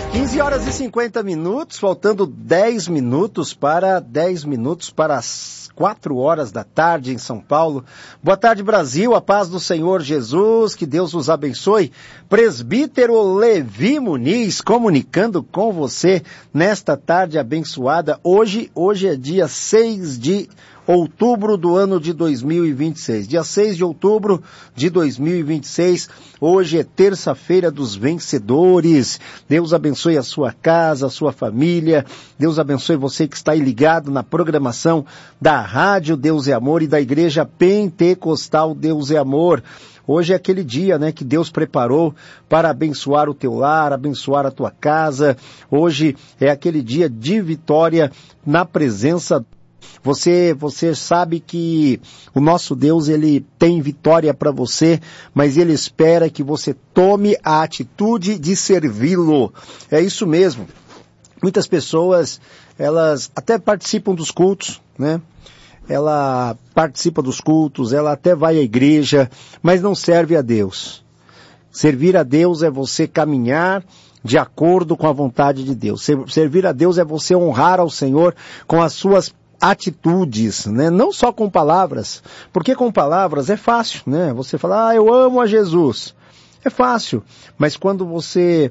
15 horas e 50 minutos, faltando 10 minutos para as 4 horas da tarde em São Paulo. Boa tarde, Brasil, a paz do Senhor Jesus, que Deus os abençoe. Presbítero Levi Muniz, comunicando com você nesta tarde abençoada. Hoje é dia 6 de outubro do ano de 2026. Dia 6 de outubro de 2026. Hoje é terça-feira dos vencedores. Deus abençoe a sua casa, a sua família. Deus abençoe você que está aí ligado na programação da Rádio Deus é Amor e da Igreja Pentecostal Deus é Amor. Hoje é aquele dia, né, que Deus preparou para abençoar o teu lar, abençoar a tua casa. Hoje é aquele dia de vitória na presença. Você sabe que o nosso Deus, ele tem vitória para você, mas ele espera que você tome a atitude de servi-lo. É isso mesmo. Muitas pessoas, elas até participam dos cultos, né? Ela participa dos cultos, ela até vai à igreja, mas não serve a Deus. Servir a Deus é você caminhar de acordo com a vontade de Deus. Servir a Deus é você honrar ao Senhor com as suas atitudes, né? Não só com palavras, porque com palavras é fácil, né? Você fala, eu amo a Jesus. É fácil, mas quando você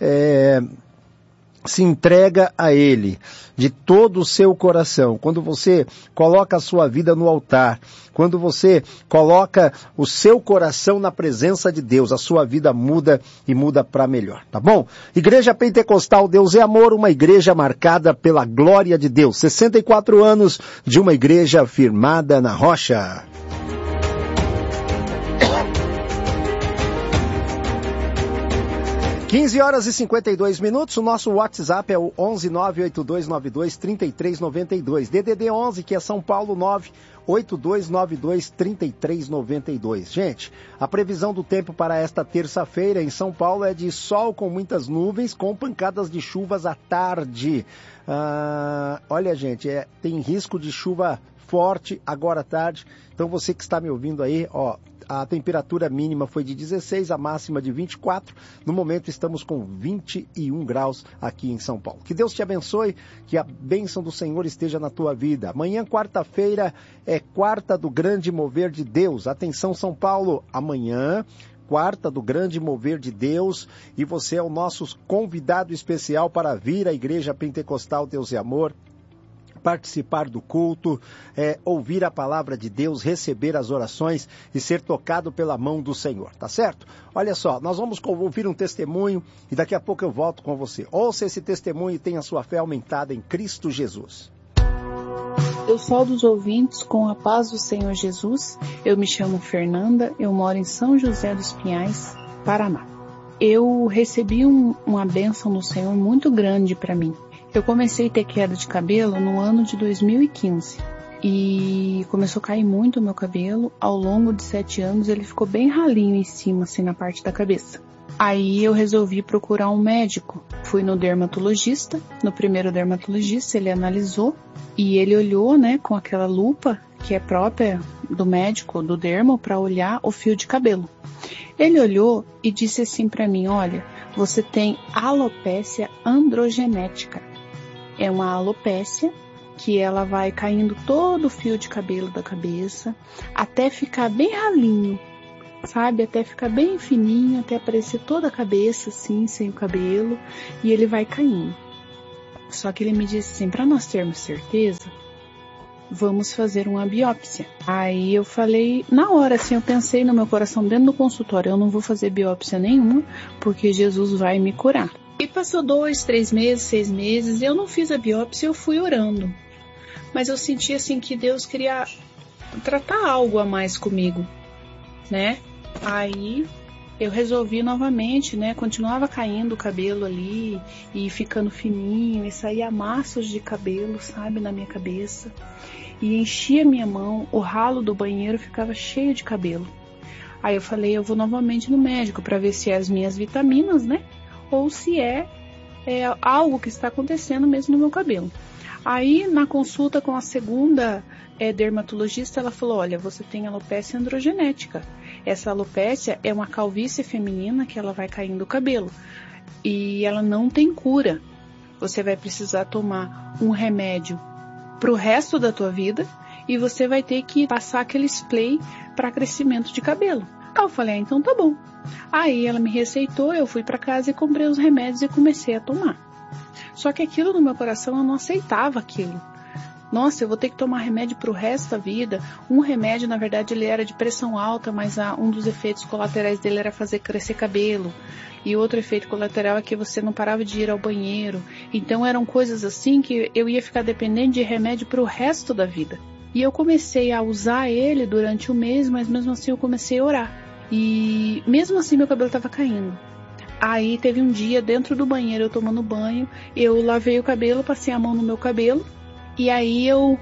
se entrega a Ele de todo o seu coração, quando você coloca a sua vida no altar, quando você coloca o seu coração na presença de Deus, a sua vida muda e muda para melhor, tá bom? Igreja Pentecostal Deus é Amor, uma igreja marcada pela glória de Deus. 64 anos de uma igreja firmada na rocha. 15 horas e 52 minutos, o nosso WhatsApp é o 11982923392, DDD 11, que é São Paulo 982923392. Gente, a previsão do tempo para esta terça-feira em São Paulo é de sol com muitas nuvens, com pancadas de chuvas à tarde. Olha, gente, tem risco de chuva forte agora à tarde, então você que está me ouvindo aí, a temperatura mínima foi de 16, a máxima de 24. No momento estamos com 21 graus aqui em São Paulo. Que Deus te abençoe, que a bênção do Senhor esteja na tua vida. Amanhã, quarta-feira, é quarta do grande mover de Deus. Atenção, São Paulo, amanhã, quarta do grande mover de Deus, e você é o nosso convidado especial para vir à Igreja Pentecostal Deus é Amor, participar do culto, ouvir a palavra de Deus, receber as orações e ser tocado pela mão do Senhor, tá certo? Olha só, nós vamos ouvir um testemunho e daqui a pouco eu volto com você. Ouça esse testemunho e tenha sua fé aumentada em Cristo Jesus. Eu saúdo os ouvintes com a paz do Senhor Jesus. Eu me chamo Fernanda, eu moro em São José dos Pinhais, Paraná. Eu recebi uma bênção do Senhor muito grande para mim. Eu comecei a ter queda de cabelo no ano de 2015 e começou a cair muito o meu cabelo. Ao longo de 7 anos ele ficou bem ralinho em cima, assim, na parte da cabeça. Aí eu resolvi procurar um médico. Fui no dermatologista, no primeiro dermatologista, ele analisou e ele olhou, né, com aquela lupa que é própria do médico, do dermo, para olhar o fio de cabelo. Ele olhou e disse assim para mim, olha, você tem alopécia androgenética. É uma alopécia que ela vai caindo todo o fio de cabelo da cabeça até ficar bem ralinho, sabe? Até ficar bem fininho, até aparecer toda a cabeça assim, sem o cabelo, e ele vai caindo. Só que ele me disse assim, para nós termos certeza, vamos fazer uma biópsia. Aí eu falei, na hora assim, eu pensei no meu coração dentro do consultório, eu não vou fazer biópsia nenhuma, porque Jesus vai me curar. E passou 2, 3 meses, 6 meses, eu não fiz a biópsia, eu fui orando. Mas eu senti assim que Deus queria tratar algo a mais comigo, né? Aí eu resolvi novamente, né? Continuava caindo o cabelo ali e ficando fininho, e saía maços de cabelo, sabe, na minha cabeça. E enchia minha mão, o ralo do banheiro ficava cheio de cabelo. Aí eu falei, eu vou novamente no médico para ver se é as minhas vitaminas, né? Ou se é algo que está acontecendo mesmo no meu cabelo. Aí, na consulta com a segunda dermatologista, ela falou, olha, você tem alopécia androgenética. Essa alopécia é uma calvície feminina que ela vai caindo o cabelo. e ela não tem cura. Você vai precisar tomar um remédio para o resto da tua vida e você vai ter que passar aquele spray para crescimento de cabelo. Aí eu falei, então tá bom. Aí ela me receitou, eu fui para casa e comprei os remédios e comecei a tomar. Só que aquilo no meu coração, eu não aceitava aquilo. Nossa, eu vou ter que tomar remédio para o resto da vida. Um remédio, na verdade, ele era de pressão alta, mas um dos efeitos colaterais dele era fazer crescer cabelo. E outro efeito colateral é que você não parava de ir ao banheiro. Então eram coisas assim que eu ia ficar dependente de remédio para o resto da vida. E eu comecei a usar ele durante o mês, mas mesmo assim eu comecei a orar. E mesmo assim meu cabelo estava caindo. Aí teve um dia dentro do banheiro, eu tomando banho, eu lavei o cabelo, passei a mão no meu cabelo. E aí eu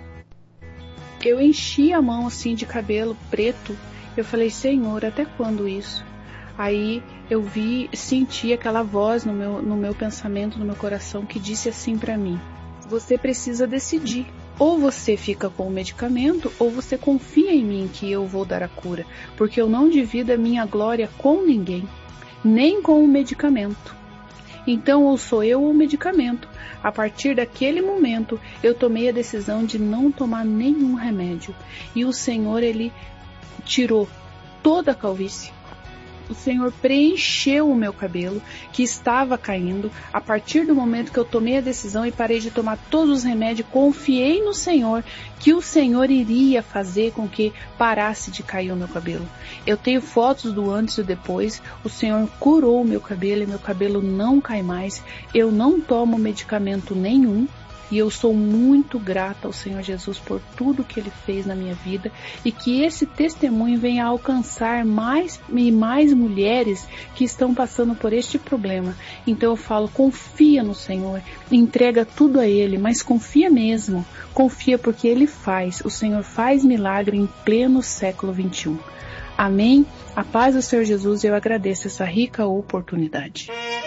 enchi a mão assim de cabelo preto. Eu falei, Senhor, até quando isso? Aí eu senti aquela voz no meu pensamento, no meu coração, que disse assim para mim: você precisa decidir. Ou você fica com o medicamento, ou você confia em mim que eu vou dar a cura. Porque eu não divido a minha glória com ninguém, nem com o medicamento. Então, ou sou eu ou o medicamento. A partir daquele momento, eu tomei a decisão de não tomar nenhum remédio. E o Senhor, Ele tirou toda a calvície. O Senhor preencheu o meu cabelo, que estava caindo. A partir do momento que eu tomei a decisão e parei de tomar todos os remédios, confiei no Senhor, que o Senhor iria fazer com que parasse de cair o meu cabelo. Eu tenho fotos do antes e do depois. O Senhor curou o meu cabelo e meu cabelo não cai mais. Eu não tomo medicamento nenhum. E eu sou muito grata ao Senhor Jesus por tudo que Ele fez na minha vida e que esse testemunho venha a alcançar mais e mais mulheres que estão passando por este problema. Então eu falo, confia no Senhor, entrega tudo a Ele, mas confia mesmo, confia porque Ele faz, o Senhor faz milagre em pleno século XXI. Amém? A paz do Senhor Jesus, eu agradeço essa rica oportunidade.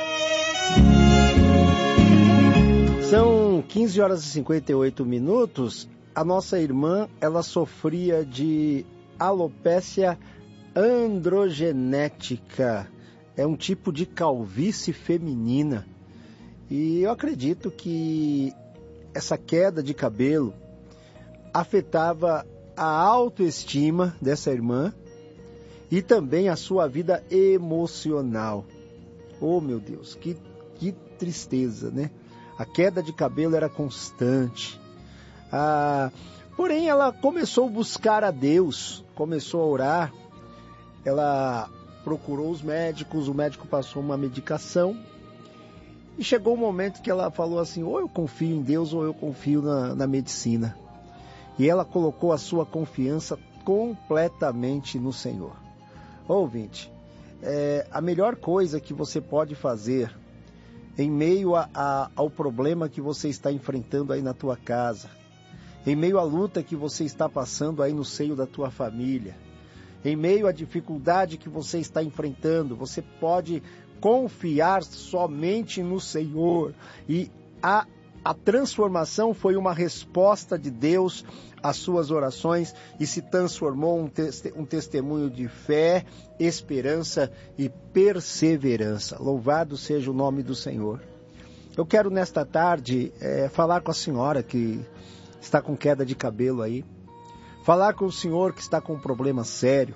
São 15 horas e 58 minutos. A nossa irmã, ela sofria de alopécia androgenética. É um tipo de calvície feminina. E eu acredito que essa queda de cabelo afetava a autoestima dessa irmã e também a sua vida emocional. Oh, meu Deus, que tristeza, né? A queda de cabelo era constante. Porém, ela começou a buscar a Deus, começou a orar. Ela procurou os médicos, o médico passou uma medicação. E chegou um momento que ela falou assim, ou eu confio em Deus ou eu confio na medicina. E ela colocou a sua confiança completamente no Senhor. Ouvinte, a melhor coisa que você pode fazer em meio ao problema que você está enfrentando aí na tua casa, em meio à luta que você está passando aí no seio da tua família, em meio à dificuldade que você está enfrentando, você pode confiar somente no Senhor. E a transformação foi uma resposta de Deus às suas orações e se transformou um testemunho de fé, esperança e perseverança. Louvado seja o nome do Senhor. Eu quero nesta tarde falar com a senhora que está com queda de cabelo aí, falar com o senhor que está com um problema sério.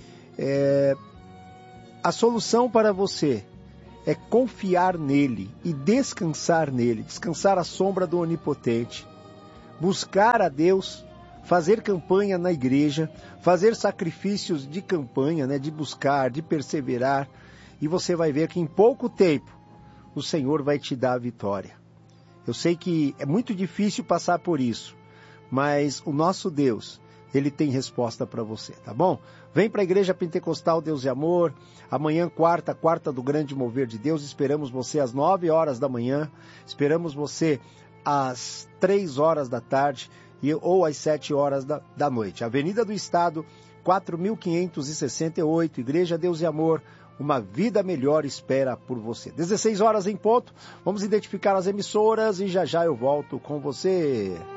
A solução para você é confiar nele e descansar nele, descansar à sombra do Onipotente, buscar a Deus, fazer campanha na igreja, fazer sacrifícios de campanha, né, de buscar, de perseverar, e você vai ver que em pouco tempo o Senhor vai te dar a vitória. Eu sei que é muito difícil passar por isso, mas o nosso Deus, Ele tem resposta para você, tá bom? Vem para a Igreja Pentecostal Deus e Amor, amanhã quarta do Grande Mover de Deus, esperamos você às 9 horas da manhã, esperamos você às 3 horas da tarde ou às 7 horas da noite. Avenida do Estado, 4.568, Igreja Deus e Amor, uma vida melhor espera por você. 16 horas em ponto, vamos identificar as emissoras e já eu volto com você.